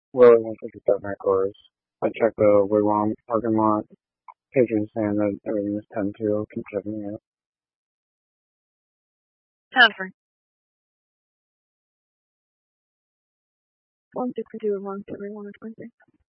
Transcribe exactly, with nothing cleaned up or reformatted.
Willie one fifty-seven headquarters. I checked the Wigwam parking lot. Patrons saying that everything is ten two. Keep checking it. Transfer. one sixty-two, one seventy-one, twenty.